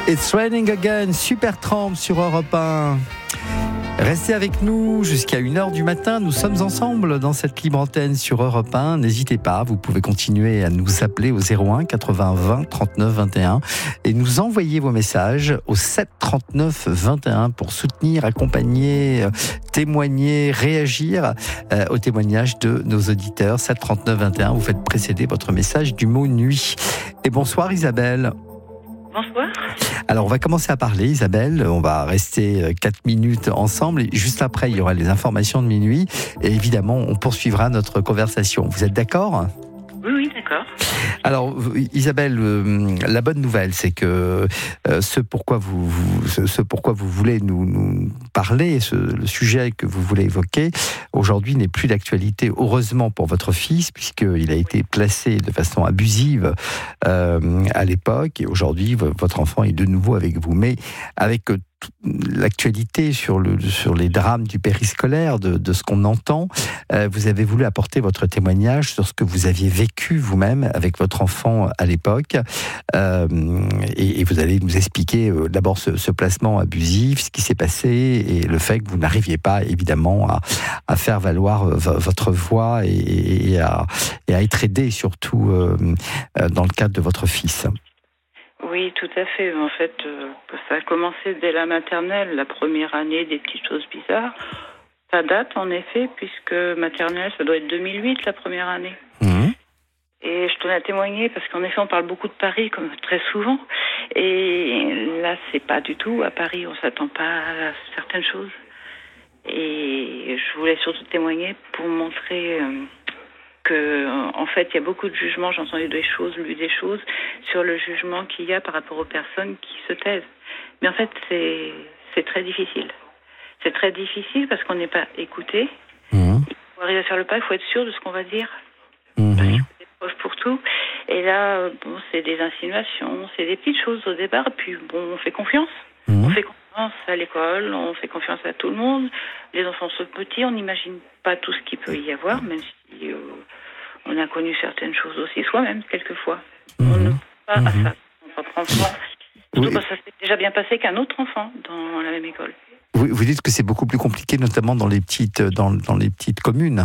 It's Raining Again, Supertramp sur Europe 1. Restez avec nous jusqu'à 1h du matin. Nous sommes ensemble dans cette libre antenne sur Europe 1. N'hésitez pas, vous pouvez continuer à nous appeler au 01 80 20 39 21 et nous envoyer vos messages au 7 39 21 pour soutenir, accompagner, témoigner, réagir aux témoignages de nos auditeurs. 7 39 21, vous faites précéder votre message du mot nuit. Et bonsoir Isabelle. Bonsoir. Alors on va commencer à parler Isabelle, on va rester 4 minutes ensemble et juste après il y aura les informations de minuit et évidemment on poursuivra notre conversation. Vous êtes d'accord ? Oui, d'accord. Alors Isabelle, la bonne nouvelle c'est que ce pourquoi vous voulez nous parler, le sujet que vous voulez évoquer, aujourd'hui n'est plus d'actualité, heureusement pour votre fils, puisqu'il a été placé de façon abusive à l'époque, et aujourd'hui votre enfant est de nouveau avec vous. Mais avec l'actualité sur les drames du périscolaire, de ce qu'on entend, vous avez voulu apporter votre témoignage sur ce que vous aviez vécu vous-même avec votre enfant à l'époque, et vous allez nous expliquer d'abord ce placement abusif, ce qui s'est passé et le fait que vous n'arriviez pas évidemment à faire valoir votre voix et à être aidé surtout dans le cadre de votre fils. Oui, tout à fait. En fait, ça a commencé dès la maternelle, la première année, des petites choses bizarres. Ça date, en effet, puisque maternelle, ça doit être 2008, la première année. Mmh. Et je tenais à témoigner, parce qu'en effet, on parle beaucoup de Paris, comme très souvent. Et là, c'est pas du tout. À Paris, on s'attend pas à certaines choses. Et je voulais surtout témoigner pour montrer en fait, il y a beaucoup de jugements. J'ai entendu des choses, lu des choses sur le jugement qu'il y a par rapport aux personnes qui se taisent. Mais en fait, c'est très difficile. C'est très difficile parce qu'on n'est pas écouté. Mmh. Il faut arriver à faire le pas, il faut être sûr de ce qu'on va dire. Mmh. Parce qu'il faut des preuves pour tout. Et là, c'est des insinuations, c'est des petites choses au départ. Puis on fait confiance. Mmh. On fait confiance à l'école, on fait confiance à tout le monde. Les enfants sont petits, on n'imagine pas tout ce qu'il peut y avoir, même si on a connu certaines choses aussi soi-même, quelquefois. Mmh. On ne pense pas à ça, son propre enfant. Surtout Oui. quand ça s'est déjà bien passé qu'un autre enfant dans la même école. Vous dites que c'est beaucoup plus compliqué, notamment dans les petites communes.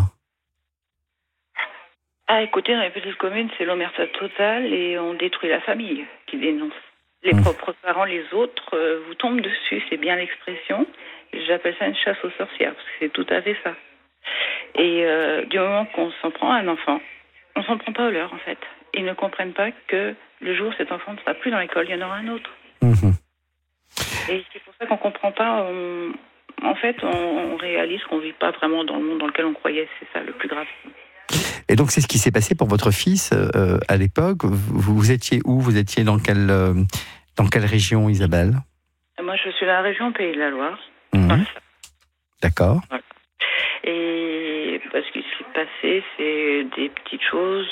Ah, écoutez, dans les petites communes, c'est l'omerta totale et on détruit la famille qui dénonce. Les propres parents, les autres, vous tombent dessus, c'est bien l'expression. J'appelle ça une chasse aux sorcières, parce que c'est tout à fait ça. Et du moment qu'on s'en prend à un enfant, on s'en prend pas aux leurs, en fait. Ils ne comprennent pas que le jour où cet enfant ne sera plus dans l'école, il y en aura un autre. Mmh. Et c'est pour ça qu'on comprend pas. En fait, on réalise qu'on vit pas vraiment dans le monde dans lequel on croyait. C'est ça le plus grave. Et donc c'est ce qui s'est passé pour votre fils à l'époque. Vous étiez où ? Vous étiez dans quelle région, Isabelle ? Moi, je suis dans la région Pays de la Loire. Mmh. Voilà. D'accord. Voilà. Et ce qui s'est passé, c'est des petites choses.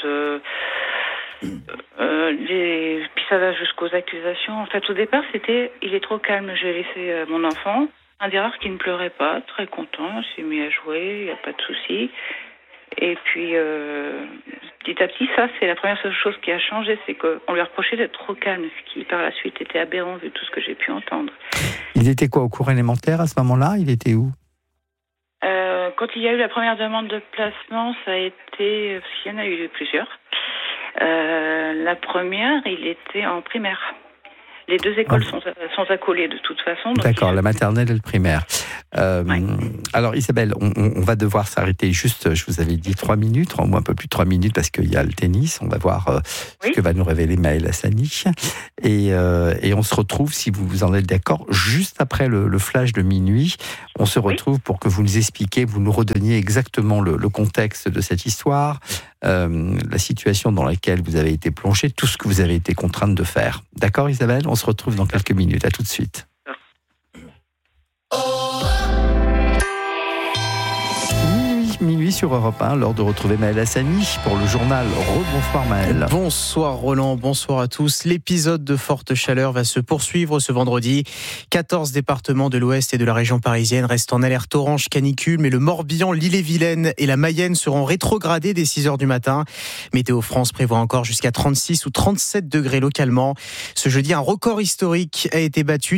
Puis ça va jusqu'aux accusations. En fait, au départ, c'était il est trop calme. J'ai laissé mon enfant. Un des rares qui ne pleurait pas, très content. Il s'est mis à jouer, il n'y a pas de souci. Et puis, petit à petit, ça, c'est la première seule chose qui a changé, c'est qu'on lui a reproché d'être trop calme, ce qui, par la suite, était aberrant vu tout ce que j'ai pu entendre. Il était quoi, au cours élémentaire à ce moment-là ? Il était où ? Quand il y a eu la première demande de placement, ça a été... Parce qu'il y en a eu plusieurs. La première, il était en primaire. Les deux écoles sont accolées de toute façon. D'accord, la maternelle et le primaire. Ouais. Alors Isabelle, on va devoir s'arrêter juste, je vous avais dit 3 minutes, ou un peu plus de 3 minutes parce qu'il y a le tennis. On va voir ce que va nous révéler Maëlle Hassani. Et on se retrouve, si vous en êtes d'accord, juste après le flash de minuit. On se retrouve pour que vous nous expliquiez, vous nous redonniez exactement le contexte de cette histoire, la situation dans laquelle vous avez été plongée, tout ce que vous avez été contrainte de faire. D'accord Isabelle ? On se retrouve dans quelques minutes. À tout de suite. minuit sur Europe 1, l'heure de retrouver Maël Hassani pour le journal. Rebonsoir Maël. Bonsoir Roland, bonsoir à tous. L'épisode de forte chaleur va se poursuivre ce vendredi. 14 départements de l'Ouest et de la région parisienne restent en alerte orange canicule, mais le Morbihan, l'Ille-et-Vilaine et la Mayenne seront rétrogradés dès 6h du matin. Météo France prévoit encore jusqu'à 36 ou 37 degrés localement. Ce jeudi, un record historique a été battu,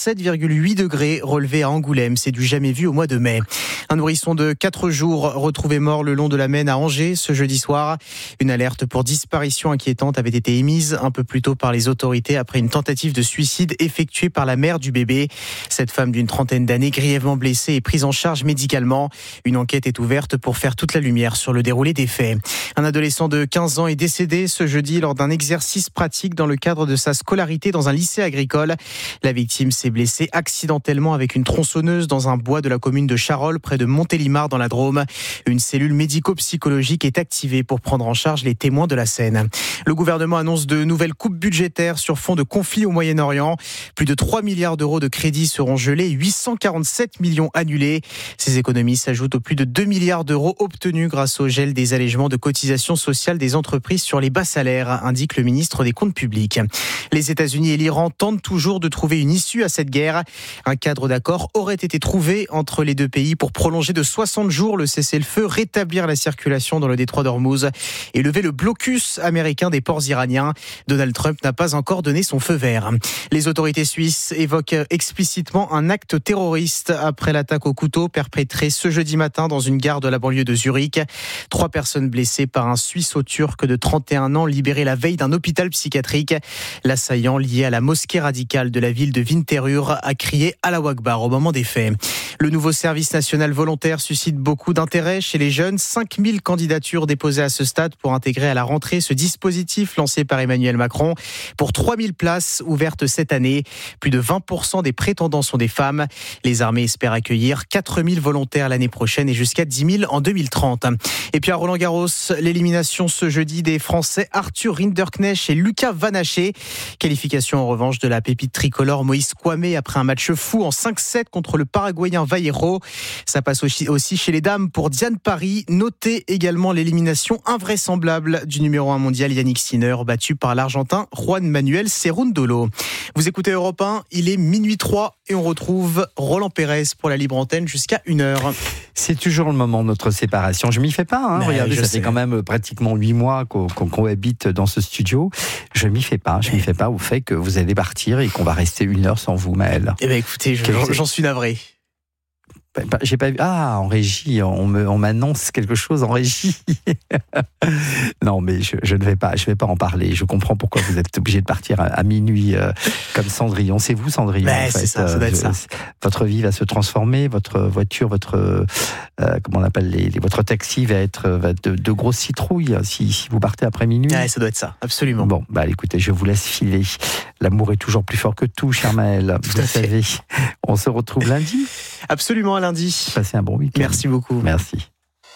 37,8 degrés relevé à Angoulême. C'est du jamais vu au mois de mai. Un nourrisson de 4 jours retrouvé mort le long de la Maine à Angers ce jeudi soir. Une alerte pour disparition inquiétante avait été émise un peu plus tôt par les autorités après une tentative de suicide effectuée par la mère du bébé. Cette femme d'une trentaine d'années, grièvement blessée, est prise en charge médicalement. Une enquête est ouverte pour faire toute la lumière sur le déroulé des faits. Un adolescent de 15 ans est décédé ce jeudi lors d'un exercice pratique dans le cadre de sa scolarité dans un lycée agricole. La victime s'est blessée accidentellement avec une tronçonneuse dans un bois de la commune de Charolles, près de Montélimar dans la Drôme. Une cellule médico-psychologique est activée pour prendre en charge les témoins de la scène. Le gouvernement annonce de nouvelles coupes budgétaires sur fond de conflit au Moyen-Orient. Plus de 3 milliards d'euros de crédits seront gelés, 847 millions annulés. Ces économies s'ajoutent aux plus de 2 milliards d'euros obtenus grâce au gel des allègements de cotisations sociales des entreprises sur les bas salaires, indique le ministre des Comptes publics. Les États-Unis et l'Iran tentent toujours de trouver une issue à cette guerre. Un cadre d'accord aurait été trouvé entre les deux pays pour prolonger de 60 jours le cessez-le-feu, rétablir la circulation dans le détroit d'Ormuz et lever le blocus américain des ports iraniens. Donald Trump n'a pas encore donné son feu vert. Les autorités suisses évoquent explicitement un acte terroriste après l'attaque au couteau perpétrée ce jeudi matin dans une gare de la banlieue de Zurich. 3 personnes blessées par un Suisseau-Turc de 31 ans libéré la veille d'un hôpital psychiatrique. L'assaillant, lié à la mosquée radicale de la ville de Winterthur, a crié Allahu Akbar au moment des faits. Le nouveau service national volontaire suscite beaucoup d'intérêt chez les jeunes. 5000 candidatures déposées à ce stade pour intégrer à la rentrée ce dispositif lancé par Emmanuel Macron. Pour 3000 places ouvertes cette année, plus de 20% des prétendants sont des femmes. Les armées espèrent accueillir 4000 volontaires l'année prochaine et jusqu'à 10 000 en 2030. Et puis à Roland-Garros, l'élimination ce jeudi des Français Arthur Rinderknecht et Lucas Van Haché. Qualification en revanche de la pépite tricolore Moïse Kouamé après un match fou en 5-7 contre le Paraguayen Vallejo. Ça passe aussi chez les dames pour Diane Paris. Notez également l'élimination invraisemblable du numéro 1 mondial Yannick Sinner, battu par l'Argentin Juan Manuel Cerundolo. Vous écoutez Europe 1, il est minuit 3 et on retrouve Roland Pérez pour la libre antenne jusqu'à 1h. C'est toujours le moment de notre séparation. Je m'y fais pas, hein. Regardez, ça fait quand même pratiquement 8 mois qu'on habite dans ce studio. Je m'y fais pas. Je m'y fais pas au fait que vous allez partir et qu'on va rester 1 heure sans vous, Maël. Eh bien écoutez, j'en suis navré. J'ai pas vu. Ah, en régie, on m'annonce quelque chose en régie. Non, mais je ne vais pas en parler. Je comprends pourquoi vous êtes obligé de partir à minuit comme Cendrillon. C'est vous, Cendrillon. En fait. C'est ça, ça doit être ça. Votre vie va se transformer, votre voiture, comment on appelle votre taxi va être de grosses citrouilles si vous partez après minuit. Ouais, ça doit être ça, absolument. Bon, écoutez, je vous laisse filer. L'amour est toujours plus fort que tout, cher Maël. Vous le savez. On se retrouve lundi. Absolument, à lundi. Passez un bon week-end. Merci beaucoup. Merci.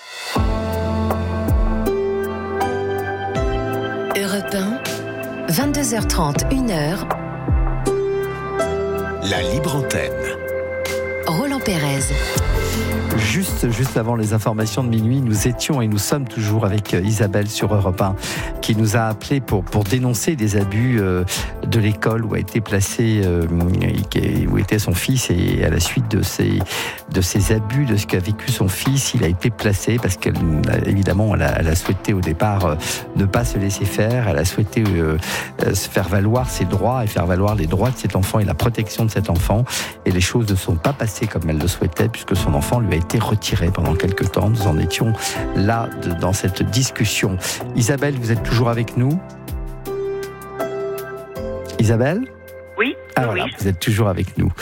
Europe 1, 22h30, 1h. La libre antenne. Roland Pérez. Juste avant les informations de minuit, nous étions et nous sommes toujours avec Isabelle sur Europe 1 qui nous a appelé pour dénoncer des abus de l'école où a été placé, où était son fils, et à la suite de ces abus, de ce qu'a vécu son fils, il a été placé parce qu'évidemment elle a souhaité au départ ne pas se laisser faire, elle a souhaité se faire valoir ses droits et faire valoir les droits de cet enfant et la protection de cet enfant, et les choses ne sont pas passées comme elle le souhaitait puisque son enfant lui a été retiré pendant quelques temps. Nous en étions là dans cette discussion. Isabelle, vous êtes toujours avec nous? Isabelle? Oui. Ah voilà, oui. vous êtes toujours avec nous.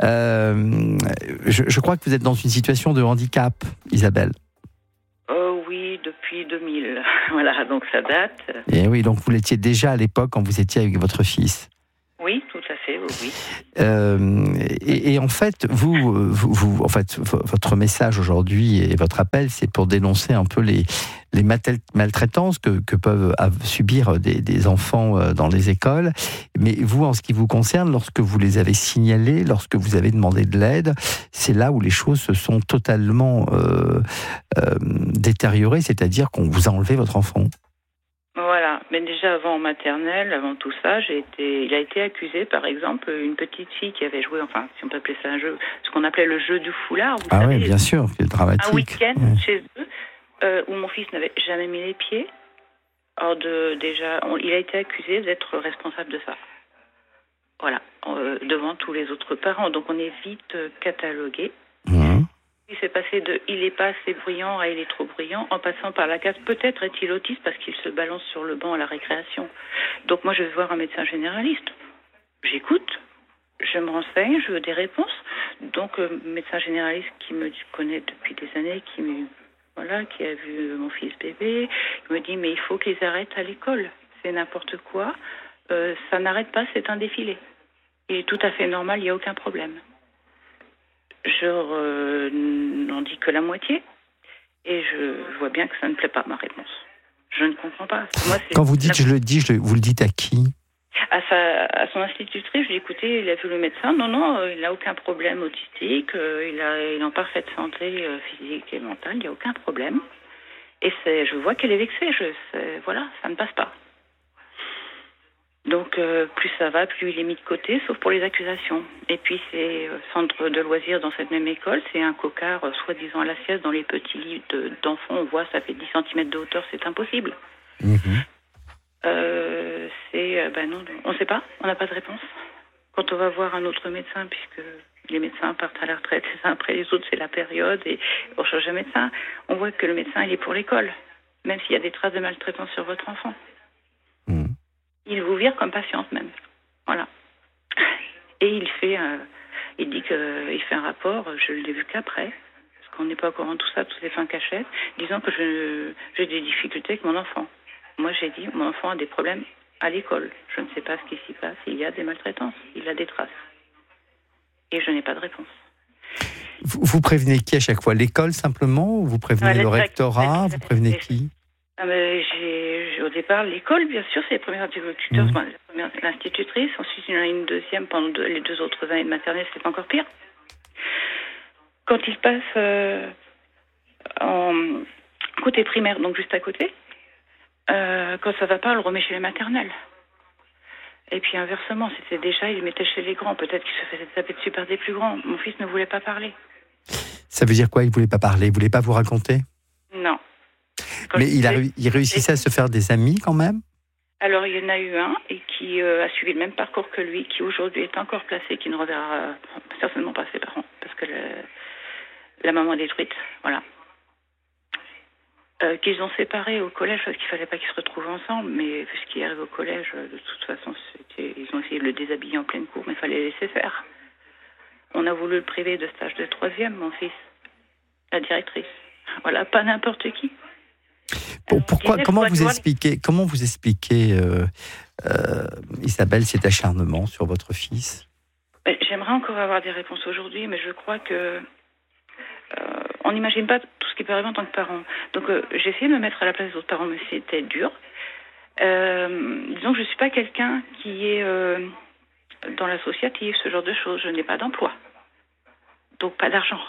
Je crois que vous êtes dans une situation de handicap, Isabelle. Oui, depuis 2000. Voilà, donc ça date. Et oui, donc vous l'étiez déjà à l'époque quand vous étiez avec votre fils. Oui, tout à fait, Oui. Et en fait, en fait, votre message aujourd'hui et votre appel, c'est pour dénoncer un peu les maltraitances que peuvent subir des enfants dans les écoles. Mais vous, en ce qui vous concerne, lorsque vous les avez signalés, lorsque vous avez demandé de l'aide, c'est là où les choses se sont totalement détériorées, c'est-à-dire qu'on vous a enlevé votre enfant. Voilà, mais déjà avant en maternelle, avant tout ça, il a été accusé, par exemple, une petite fille qui avait joué, enfin, si on peut appeler ça un jeu, ce qu'on appelait le jeu du foulard. Vous savez, oui, bien sûr, c'est dramatique. Un week-end chez eux, où mon fils n'avait jamais mis les pieds. Or, il a été accusé d'être responsable de ça. Voilà, devant tous les autres parents. Donc, on est vite catalogué. Il s'est passé de « il est pas assez bruyant » à « il est trop bruyant » en passant par la case « peut-être est-il autiste parce qu'il se balance sur le banc à la récréation ». Donc moi je vais voir un médecin généraliste. J'écoute, je me renseigne, je veux des réponses. Donc médecin généraliste qui me connaît depuis des années, qui a vu mon fils bébé, il me dit « mais il faut qu'ils arrêtent à l'école, c'est n'importe quoi, ça n'arrête pas, c'est un défilé. Il est tout à fait normal, il n'y a aucun problème ». Je n'en dis que la moitié et je vois bien que ça ne plaît pas, ma réponse. Je ne comprends pas. Moi, quand vous dites je le dis, vous le dites à qui ? À son institutrice. Je lui ai dit, écoutez, il a vu le médecin. Non, il n'a aucun problème autistique. Il est en parfaite santé physique et mentale. Il n'y a aucun problème. Et je vois qu'elle est vexée. Voilà, ça ne passe pas. Donc, plus ça va, plus il est mis de côté, sauf pour les accusations. Et puis, c'est centre de loisirs dans cette même école. C'est un cocard, soi-disant à la sieste, dans les petits livres d'enfants. On voit, ça fait 10 cm de hauteur, c'est impossible. Non, on ne sait pas, on n'a pas de réponse. Quand on va voir un autre médecin, puisque les médecins partent à la retraite les uns après les autres, c'est la période, et on cherche un médecin, on voit que le médecin, il est pour l'école, même s'il y a des traces de maltraitance sur votre enfant. Il vous vire comme patiente même. Voilà. Et il dit qu'il fait un rapport, je ne l'ai vu qu'après, parce qu'on n'est pas au courant de tout ça, tout est fait en cachette, disant que j'ai des difficultés avec mon enfant. Moi, j'ai dit, mon enfant a des problèmes à l'école. Je ne sais pas ce qui s'y passe, il y a des maltraitances, il a des traces. Et je n'ai pas de réponse. Vous prévenez qui à chaque fois ? L'école simplement ? Ou vous prévenez le rectorat ? Vous prévenez qui ? Au départ, l'école, bien sûr, c'est les premiers instituteurs, la première institutrice. Ensuite, il y en a une deuxième pendant les 2 autres années de maternelle, c'est encore pire. Quand il passe en côté primaire, donc juste à côté, quand ça va pas, on le remet chez les maternelles. Et puis inversement, il le mettait chez les grands. Peut-être qu'il se faisait taper dessus par des plus grands. Mon fils ne voulait pas parler. Ça veut dire quoi, il ne voulait pas parler ? Il ne voulait pas vous raconter ? Non. Mais il réussissait à se faire des amis quand même ? Alors, il y en a eu un et qui a suivi le même parcours que lui, qui aujourd'hui est encore placé, qui ne reverra certainement pas ses parents, parce que la maman est détruite. Voilà. Qu'ils ont séparé au collège parce qu'il ne fallait pas qu'ils se retrouvent ensemble, mais vu ce qui arrive au collège, de toute façon, ils ont essayé de le déshabiller en pleine cour, mais il fallait laisser faire. On a voulu le priver de stage de 3e, mon fils, la directrice. Voilà, pas n'importe qui. Comment vous expliquez, Isabelle, cet acharnement sur votre fils ? J'aimerais encore avoir des réponses aujourd'hui, mais je crois que on n'imagine pas tout ce qui peut arriver en tant que parent. Donc j'ai essayé de me mettre à la place des autres parents, mais c'était dur. Disons que je ne suis pas quelqu'un qui est dans l'associatif, ce genre de choses. Je n'ai pas d'emploi, donc pas d'argent.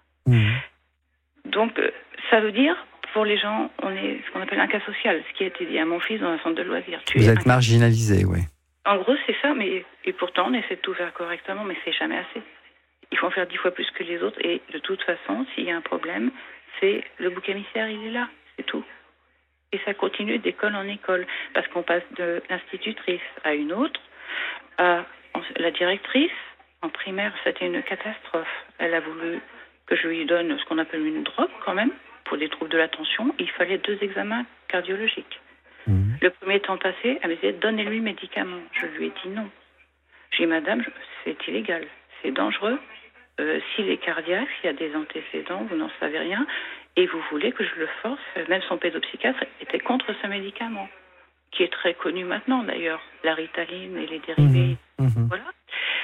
Donc ça veut dire, pour les gens, on est ce qu'on appelle un cas social, ce qui a été dit à mon fils dans un centre de loisirs. Vous êtes marginalisé, oui. En gros, c'est ça, et pourtant, on essaie de tout faire correctement, mais c'est jamais assez. Il faut en faire 10 fois plus que les autres, et de toute façon, s'il y a un problème, c'est le bouc émissaire, il est là, c'est tout. Et ça continue d'école en école, parce qu'on passe de l'institutrice à une autre, à la directrice. En primaire, c'était une catastrophe. Elle a voulu que je lui donne ce qu'on appelle une drogue, quand même, pour des troubles de l'attention. Il fallait 2 examens cardiologiques. Le premier temps passé, elle me disait, donnez-lui médicaments. Je lui ai dit non. J'ai dit, madame, c'est illégal, c'est dangereux. S'il est cardiaque, s'il y a des antécédents, vous n'en savez rien, et vous voulez que je le force, même son pédopsychiatre était contre ce médicament, qui est très connu maintenant d'ailleurs, la Ritaline et les dérivés. Voilà.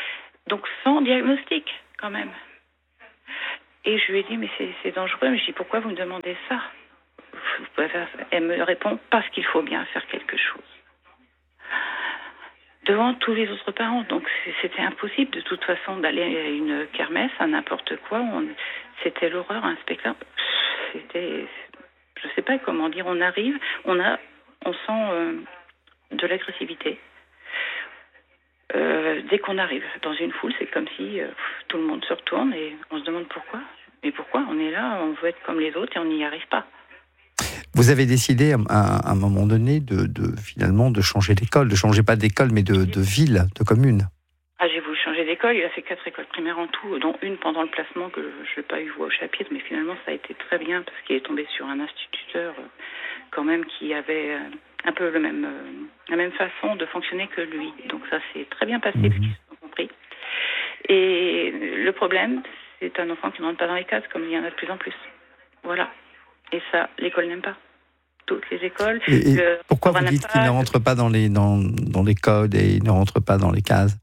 diagnostic, quand même. Et je lui ai dit, mais c'est dangereux. Mais je dis, pourquoi vous me demandez ça? Elle me répond, parce qu'il faut bien faire quelque chose. Devant tous les autres parents. Donc c'était impossible de toute façon d'aller à une kermesse, à n'importe quoi. C'était l'horreur, un spectacle. C'était, je sais pas comment dire, on arrive, on sent de l'agressivité. Dès qu'on arrive dans une foule, c'est comme si tout le monde se retourne et on se demande pourquoi. Mais pourquoi? On est là, on veut être comme les autres et on n'y arrive pas. Vous avez décidé à un moment donné finalement de changer d'école, de changer pas d'école mais de ville, de commune. Ah, j'ai voulu changer d'école. Il a fait 4 écoles primaires en tout, dont une pendant le placement que je n'ai pas eu voix au chapitre, mais finalement ça a été très bien parce qu'il est tombé sur un instituteur quand même qui avait un peu la même façon de fonctionner que lui. Donc ça s'est très bien passé, parce qu'ils se sont compris. Et le problème, c'est un enfant qui ne rentre pas dans les cases, comme il y en a de plus en plus. Voilà. Et ça, l'école n'aime pas. Toutes les écoles. Et pourquoi vous dites qu'il ne rentre pas dans les codes et il ne rentre pas dans les cases?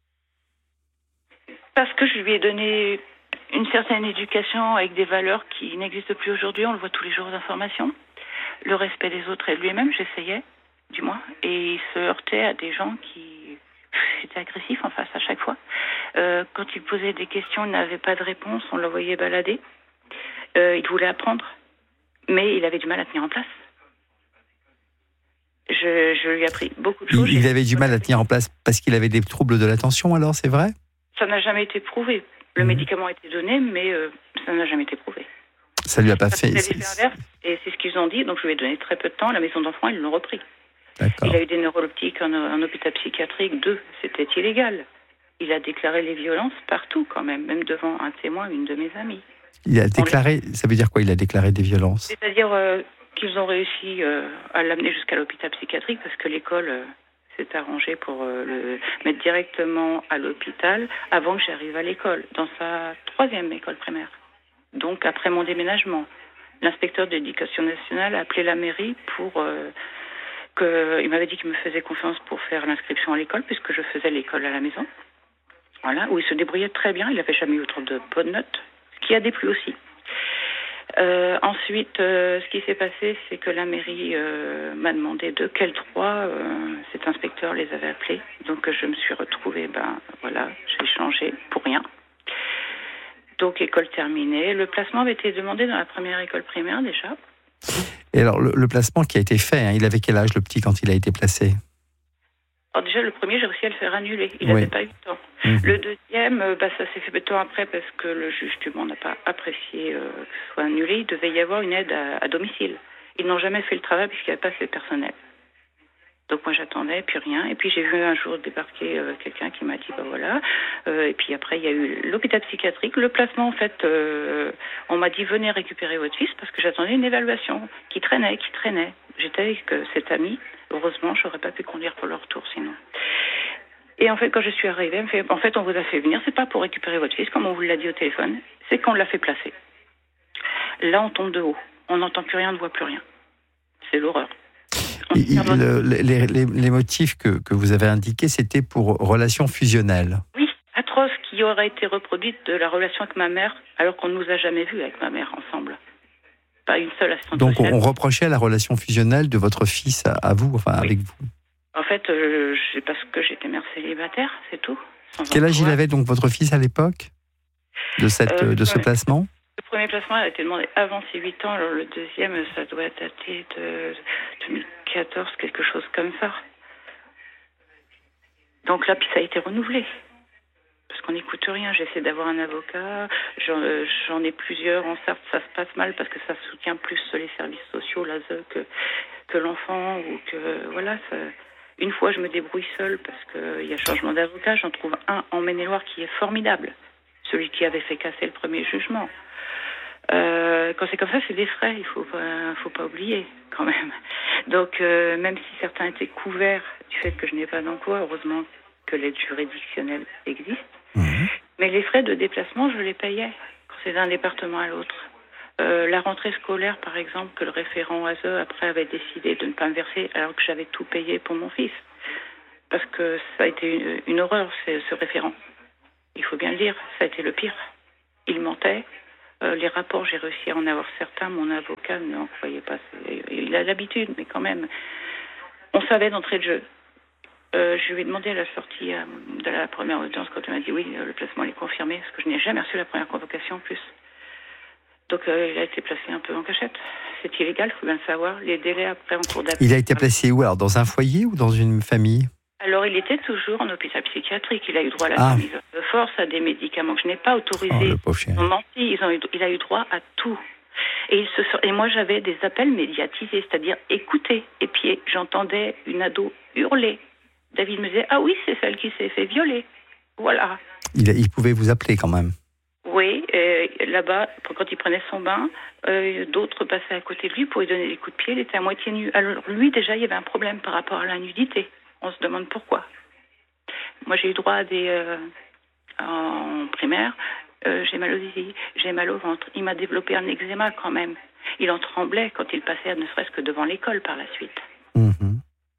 Parce que je lui ai donné une certaine éducation avec des valeurs qui n'existent plus aujourd'hui. On le voit tous les jours aux informations. Le respect des autres et de lui-même, j'essayais, du moins. Et il se heurtait à des gens qui étaient agressifs en face à chaque fois. Quand il posait des questions, il n'avait pas de réponse. On le voyait balader. Il voulait apprendre. Mais il avait du mal à tenir en place. Je lui ai appris beaucoup de choses. Il avait du mal à tenir en place parce qu'il avait des troubles de l'attention, alors, c'est vrai? Ça n'a jamais été prouvé. Le médicament a été donné, mais ça n'a jamais été prouvé. Ça lui a pas fait. Et c'est ce qu'ils ont dit, donc je lui ai donné très peu de temps. La maison d'enfants, ils l'ont repris. D'accord. Il a eu des neuroleptiques en hôpital psychiatrique, 2. C'était illégal. Il a déclaré les violences partout, quand même devant un témoin, une de mes amies. Il a déclaré, ça veut dire quoi, il a déclaré des violences? C'est-à-dire qu'ils ont réussi à l'amener jusqu'à l'hôpital psychiatrique parce que l'école s'est arrangée pour le mettre directement à l'hôpital avant que j'arrive à l'école, dans sa 3e école primaire. Donc après mon déménagement, l'inspecteur de l'éducation nationale a appelé la mairie pour il m'avait dit qu'il me faisait confiance pour faire l'inscription à l'école puisque je faisais l'école à la maison. Voilà, où il se débrouillait très bien, il n'avait jamais eu trop de bonnes notes. Qui a déplu aussi. Ensuite, ce qui s'est passé, c'est que la mairie m'a demandé de quel droit cet inspecteur les avait appelés. Donc je me suis retrouvée, j'ai changé pour rien. Donc école terminée. Le placement avait été demandé dans la première école primaire déjà. Et alors le placement qui a été fait, il avait quel âge le petit quand il a été placé? Alors déjà, le premier, j'ai réussi à le faire annuler. Il n'avait pas eu le temps. Le deuxième, ça s'est fait peu de temps après parce que le juge du monde n'a pas apprécié que ce soit annulé. Il devait y avoir une aide à domicile. Ils n'ont jamais fait le travail puisqu'il n'y avait pas assez de personnel. Donc moi, j'attendais, puis rien. Et puis j'ai vu un jour débarquer quelqu'un qui m'a dit, voilà. Et puis après, il y a eu l'hôpital psychiatrique. Le placement, en fait, on m'a dit, venez récupérer votre fils parce que j'attendais une évaluation qui traînait. J'étais avec cet ami. Heureusement, je n'aurais pas pu conduire pour le retour sinon. Et en fait, quand je suis arrivée, elle me fait, en fait, on vous a fait venir, c'est pas pour récupérer votre fils, comme on vous l'a dit au téléphone, c'est qu'on l'a fait placer. Là, on tombe de haut. On n'entend plus rien, on ne voit plus rien. C'est l'horreur. Les motifs que vous avez indiqués, c'était pour relation fusionnelle. Oui, atroce, qui aurait été reproduite de la relation avec ma mère, alors qu'on ne nous a jamais vus avec ma mère ensemble. Pas une seule assistante Donc sociale. on reprochait la relation fusionnelle de votre fils à vous, enfin avec vous. En fait, c'est parce que j'étais mère célibataire, c'est tout. Quel âge il avait donc votre fils à l'époque de ce placement? Le premier placement a été demandé avant ses 8 ans, alors le deuxième, ça doit dater de 2014, quelque chose comme ça. Donc là, puis ça a été renouvelé. Parce qu'on n'écoute rien. J'essaie d'avoir un avocat. J'en ai plusieurs. En Sarthe, ça se passe mal parce que ça soutient plus les services sociaux, l'ASE, que l'enfant. Ou que, voilà, une fois, je me débrouille seule parce qu'il y a changement d'avocat. J'en trouve un en Maine-et-Loire qui est formidable. Celui qui avait fait casser le premier jugement. Quand c'est comme ça, c'est des frais. Il faut pas oublier, quand même. Donc, même si certains étaient couverts du fait que je n'ai pas d'emploi, heureusement que l'aide juridictionnelle existe. Mais les frais de déplacement, je les payais quand c'est d'un département à l'autre. La rentrée scolaire, par exemple, que le référent ASE, après, avait décidé de ne pas me verser alors que j'avais tout payé pour mon fils. Parce que ça a été une horreur, ce référent. Il faut bien le dire, ça a été le pire. Il mentait. Les rapports, j'ai réussi à en avoir certains. Mon avocat n'en croyait pas. Il a l'habitude, mais quand même. On savait d'entrée de jeu. Je lui ai demandé à la sortie de la première audience quand elle m'a dit oui, le placement est confirmé, parce que je n'ai jamais reçu la première convocation en plus. Donc il a été placé un peu en cachette. C'est illégal, il faut bien le savoir. Les délais après en cours d'appel. Il a été placé où alors? Dans un foyer ou dans une famille? Alors il était toujours en hôpital psychiatrique. Il a eu droit à la mise de force, à des médicaments que je n'ai pas autorisés. Oh, le pauvre chien. Ils ont menti, il a eu droit à tout. Et moi j'avais des appels médiatisés, c'est-à-dire écoutés. Et puis j'entendais une ado hurler. David me disait, ah oui, c'est celle qui s'est fait violer. Voilà. Il pouvait vous appeler quand même. Oui, là-bas, quand il prenait son bain, d'autres passaient à côté de lui pour lui donner des coups de pied. Il était à moitié nu. Alors lui, déjà, il y avait un problème par rapport à la nudité. On se demande pourquoi. Moi, j'ai eu droit à en primaire, j'ai mal aux yeux, j'ai mal au ventre. Il m'a développé un eczéma quand même. Il en tremblait quand il passait ne serait-ce que devant l'école par la suite. Mmh.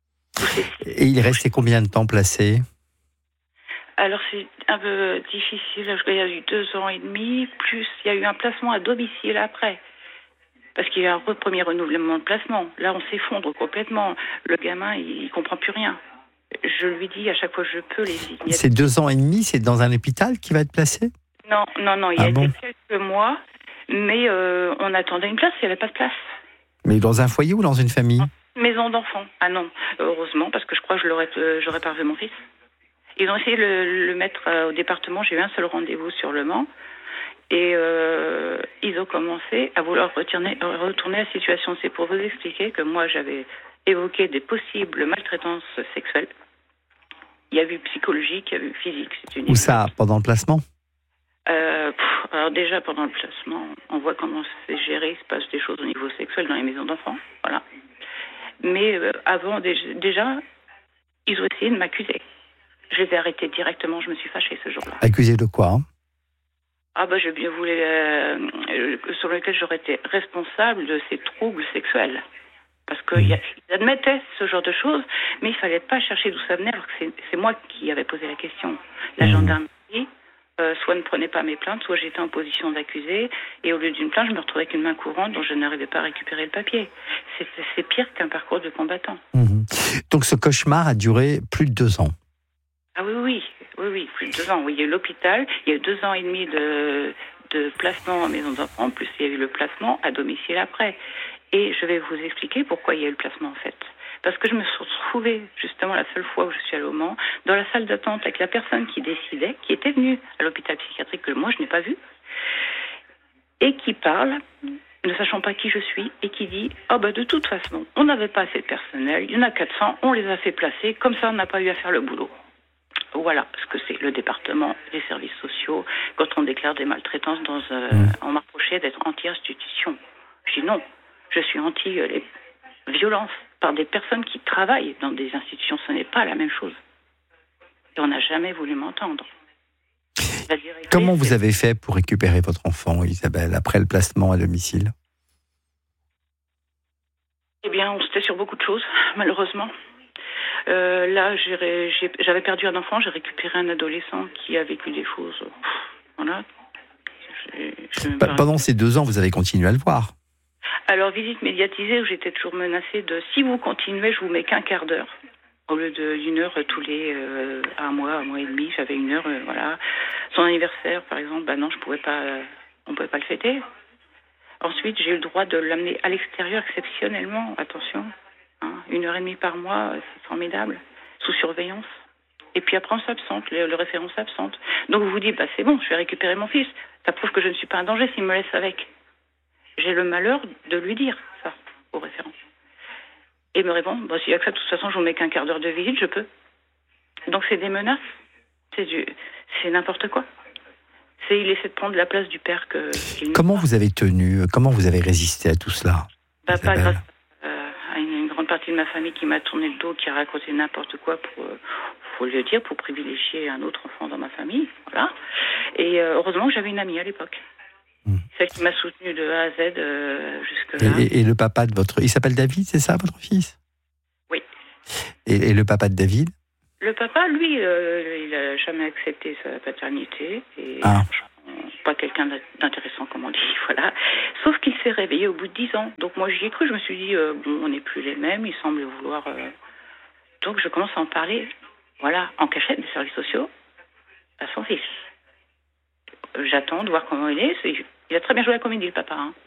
Et il restait combien de temps placé? Alors c'est un peu difficile. Il y a eu 2 ans et demi, plus il y a eu un placement à domicile après. Parce qu'il y a un premier renouvellement de placement. Là, on s'effondre complètement. Le gamin, il comprend plus rien. Je lui dis à chaque fois que je peux les... C'est 2 ans et demi, c'est dans un hôpital qui va être placé? Non, il y a été quelques mois, mais on attendait une place, il n'y avait pas de place. Mais dans un foyer ou dans une famille? Maison d'enfants. Ah non, heureusement, parce que je crois que j'aurais pas revu mon fils. Ils ont essayé de le mettre au département, j'ai eu un seul rendez-vous sur Le Mans, et ils ont commencé à vouloir retourner à la situation. C'est pour vous expliquer que moi, j'avais évoqué des possibles maltraitances sexuelles. Il y a eu psychologique, il y a eu physique. Où ça, pendant le placement? Alors déjà, pendant le placement, on voit comment c'est géré, il se passe des choses au niveau sexuel dans les maisons d'enfants, voilà. Mais avant, déjà, ils ont essayé de m'accuser. Je les ai arrêtés directement, je me suis fâchée ce jour-là. Accusé de quoi? Je bien voulais... sur lequel j'aurais été responsable de ces troubles sexuels. Parce qu'ils admettaient ce genre de choses, mais il ne fallait pas chercher d'où ça venait, alors que c'est moi qui avais posé la question. La gendarmerie, soit ne prenait pas mes plaintes, soit j'étais en position d'accusé, et au lieu d'une plainte, je me retrouvais avec une main courante dont je n'arrivais pas à récupérer le papier. C'est pire qu'un parcours de combattant. Donc ce cauchemar a duré plus de 2 ans. Ah oui, plus de 2 ans. Oui, il y a eu l'hôpital, il y a eu 2 ans et demi de placement en maison d'enfants, plus il y a eu le placement à domicile après. Et je vais vous expliquer pourquoi il y a eu le placement en fait. Parce que je me suis retrouvée, justement la seule fois où je suis allée au Mans, dans la salle d'attente avec la personne qui décidait, qui était venue à l'hôpital psychiatrique que moi je n'ai pas vu, et qui parle, ne sachant pas qui je suis, et qui dit « de toute façon, on n'avait pas assez de personnel, il y en a 400, on les a fait placer, comme ça on n'a pas eu à faire le boulot. » Voilà ce que c'est le département des services sociaux. Quand on déclare des maltraitances, on m'approchait d'être anti-institution. Je dis non, je suis anti-violence par des personnes qui travaillent dans des institutions. Ce n'est pas la même chose. Et on n'a jamais voulu m'entendre. Comment vous avez fait pour récupérer votre enfant, Isabelle, après le placement à domicile? Eh bien, on s'était sur beaucoup de choses, malheureusement. Là, j'avais perdu un enfant, j'ai récupéré un adolescent qui a vécu des choses. Voilà. Pendant ces 2 ans, vous avez continué à le voir? Alors, visite médiatisée où j'étais toujours menacée de si vous continuez, je vous mets qu'un quart d'heure. Au lieu d'une heure tous les un mois et demi, j'avais 1 heure, voilà. Son anniversaire, par exemple, non, on pouvait pas le fêter. Ensuite, j'ai eu le droit de l'amener à l'extérieur exceptionnellement, attention. 1h30 par mois, c'est formidable, sous surveillance. Et puis après, on s'absente, le référent s'absente. Donc vous vous dites, c'est bon, je vais récupérer mon fils. Ça prouve que je ne suis pas un danger s'il me laisse avec. J'ai le malheur de lui dire ça au référent. Et il me répond, s'il y a que ça, de toute façon, je vous mets qu'un quart d'heure de visite, je peux. Donc c'est des menaces, c'est n'importe quoi. Il essaie de prendre la place du père Comment vous avez tenu, comment vous avez résisté à tout cela? Pas grâce à une grande partie de ma famille qui m'a tourné le dos, qui a raconté n'importe quoi faut le dire, pour privilégier un autre enfant dans ma famille, voilà. Et heureusement que j'avais une amie à l'époque. Celle qui m'a soutenue de A à Z jusque-là. Et le papa de il s'appelle David, c'est ça, votre fils? Oui. Et le papa de David? Le papa, lui, il n'a jamais accepté sa paternité. Et pas quelqu'un d'intéressant, comme on dit, voilà. Sauf qu'il s'est réveillé au bout de 10 ans. Donc moi, j'y ai cru. Je me suis dit, on n'est plus les mêmes. Il semble vouloir... Donc je commence à en parler, voilà, en cachette des services sociaux, à son fils. J'attends de voir comment il est. Il a très bien joué la comédie, le papa.